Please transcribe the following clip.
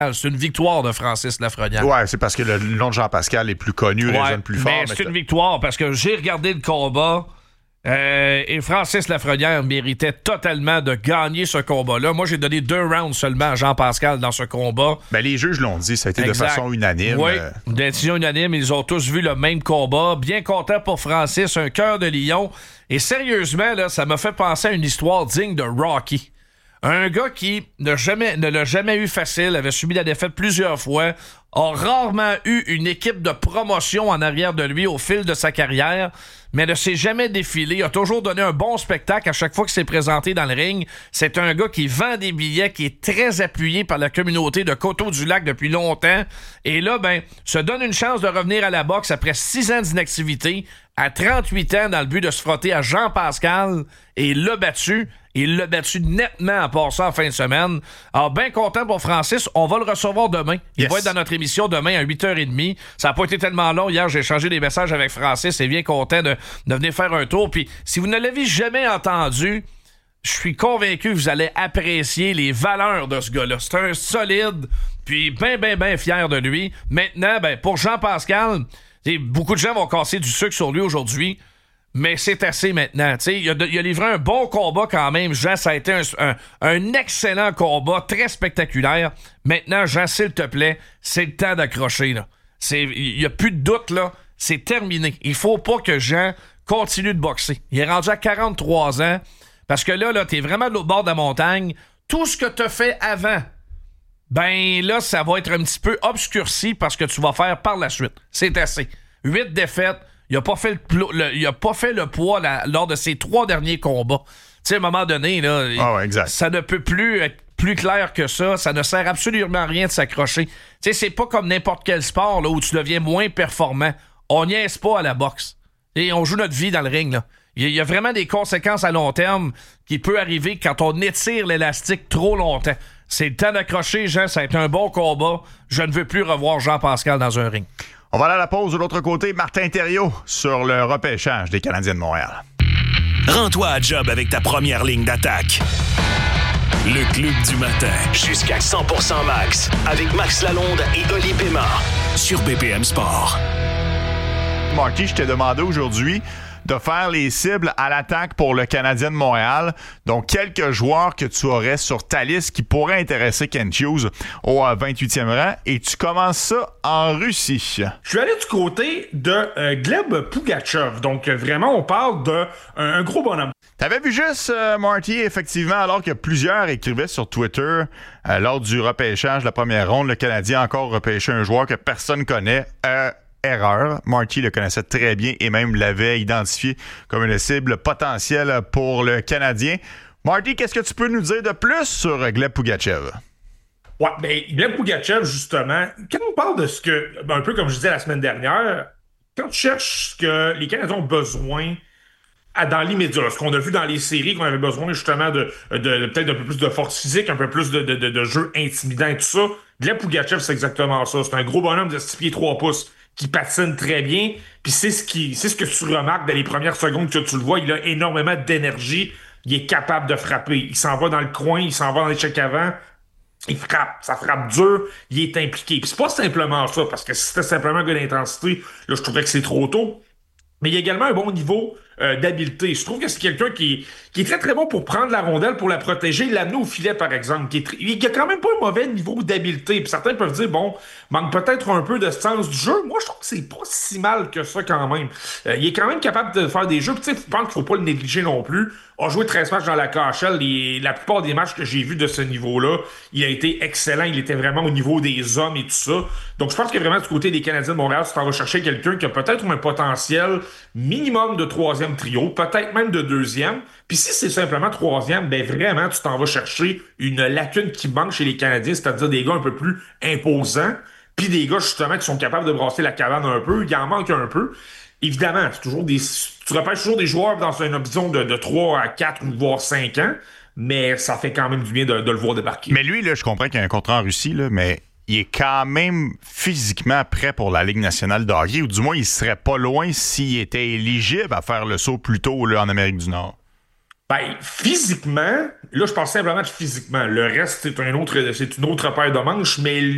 C'est une victoire de Francis Lafrenière. Ouais, c'est parce que le nom de Jean-Pascal est plus connu, résonne plus fort. Mais c'est une victoire parce que j'ai regardé le combat et Francis Lafrenière méritait totalement de gagner ce combat-là. Moi, j'ai donné 2 rounds seulement à Jean-Pascal dans ce combat. Ben, les juges l'ont dit, ça a été exact. De façon unanime. Oui, décision unanime. Ils ont tous vu le même combat. Bien content pour Francis, un cœur de lion. Et sérieusement, là, ça m'a fait penser à une histoire digne de Rocky. Un gars qui ne l'a jamais eu facile, avait subi la défaite plusieurs fois, a rarement eu une équipe de promotion en arrière de lui au fil de sa carrière, mais ne s'est jamais défilé, a toujours donné un bon spectacle à chaque fois qu'il s'est présenté dans le ring. C'est un gars qui vend des billets, qui est très appuyé par la communauté de Coteau-du-Lac depuis longtemps, et là, se donne une chance de revenir à la boxe après 6 ans d'inactivité, à 38 ans, dans le but de se frotter à Jean-Pascal, et il l'a battu. Il l'a battu nettement en passant en fin de semaine. Alors, bien content pour Francis. On va le recevoir demain. Il va être dans notre émission demain à 8h30. Ça n'a pas été tellement long. Hier, j'ai échangé des messages avec Francis et bien content de venir faire un tour. Puis, si vous ne l'avez jamais entendu, je suis convaincu que vous allez apprécier les valeurs de ce gars-là. C'est un solide, puis bien fier de lui. Maintenant, pour Jean-Pascal, beaucoup de gens vont casser du sucre sur lui aujourd'hui. Mais c'est assez maintenant. Il a livré un bon combat quand même. Jean, ça a été un excellent combat, très spectaculaire. Maintenant, Jean, s'il te plaît, c'est le temps d'accrocher. Il n'y a plus de doute, là. C'est terminé. Il faut pas que Jean continue de boxer. Il est rendu à 43 ans. Parce que là t'es vraiment de l'autre bord de la montagne. Tout ce que t'as fait avant, là, ça va être un petit peu obscurci parce que tu vas faire par la suite. C'est assez. 8 défaites. Il n'a pas fait le poids lors de ses 3 derniers combats. Tu sais, à un moment donné, là, ça ne peut plus être plus clair que ça. Ça ne sert absolument à rien de s'accrocher. Tu sais, c'est pas comme n'importe quel sport là, où tu deviens moins performant. On niaise pas à la boxe. Et on joue notre vie dans le ring. Là. Il y a vraiment des conséquences à long terme qui peuvent arriver quand on étire l'élastique trop longtemps. C'est le temps d'accrocher, Jean. Ça a été un bon combat. Je ne veux plus revoir Jean-Pascal dans un ring. On va aller à la pause. De l'autre côté, Martin Thériault sur le repêchage des Canadiens de Montréal. Rends-toi à job avec ta première ligne d'attaque. Le Club du matin. Jusqu'à 100% max. Avec Max Lalonde et Oli Pema. Sur BPM Sport. Marty, je t'ai demandé aujourd'hui de faire les cibles à l'attaque pour le Canadien de Montréal. Donc, quelques joueurs que tu aurais sur ta liste qui pourraient intéresser Kent Hughes au 28e rang. Et tu commences ça en Russie. Je suis allé du côté de Gleb Pugachev. Donc, vraiment, on parle d'un gros bonhomme. T'avais vu juste, Marty, effectivement, alors que plusieurs écrivaient sur Twitter lors du repêchage de la première ronde, le Canadien a encore repêché un joueur que personne connaît. Erreur. Marty le connaissait très bien et même l'avait identifié comme une cible potentielle pour le Canadien. Marty, qu'est-ce que tu peux nous dire de plus sur Gleb Pugachev? Ouais, Gleb Pugachev, justement, quand on parle de ce que, un peu comme je disais la semaine dernière, quand tu cherches ce que les Canadiens ont besoin dans l'immédiat, ce qu'on a vu dans les séries, qu'on avait besoin justement de peut-être un peu plus de force physique, un peu plus de jeu intimidant et tout ça, Gleb Pugachev, c'est exactement ça. C'est un gros bonhomme de 6 pieds 3 pouces. Qui patine très bien, puis c'est ce que tu remarques dans les premières secondes que tu le vois, il a énormément d'énergie, il est capable de frapper, il s'en va dans le coin, il s'en va dans l'échec avant, il frappe, ça frappe dur, il est impliqué. Puis c'est pas simplement ça, parce que si c'était simplement un gars d'intensité, là je trouverais que c'est trop tôt, mais il y a également un bon niveau d'habileté. Je trouve que c'est quelqu'un qui est très très bon pour prendre la rondelle, pour la protéger, l'amener au filet par exemple. Il a quand même pas un mauvais niveau d'habileté. Puis certains peuvent dire, manque peut-être un peu de sens du jeu. Moi, je trouve que c'est pas si mal que ça quand même. Il est quand même capable de faire des jeux. Puis tu sais, je pense qu'il faut pas le négliger non plus. A joué 13 matchs dans la KHL. La plupart des matchs que j'ai vus de ce niveau-là, il a été excellent. Il était vraiment au niveau des hommes et tout ça. Donc je pense que vraiment du côté des Canadiens de Montréal, tu t'en vas chercher quelqu'un qui a peut-être un potentiel minimum de 3e trio, peut-être même de 2e. Puis si c'est simplement 3e, vraiment, tu t'en vas chercher une lacune qui manque chez les Canadiens, c'est-à-dire des gars un peu plus imposants, puis des gars, justement, qui sont capables de brasser la cabane un peu. Il en manque un peu. Évidemment, c'est toujours tu repêches toujours des joueurs dans une option de 3 à 4 ou voire 5 ans, mais ça fait quand même du bien de le voir débarquer. Mais lui, là, je comprends qu'il y a un contrat en Russie, là, mais il est quand même physiquement prêt pour la Ligue nationale de hockey, ou du moins, il serait pas loin s'il était éligible à faire le saut plus tôt là, en Amérique du Nord. Physiquement, là, je parle simplement de physiquement. Le reste, c'est une autre paire de manches, mais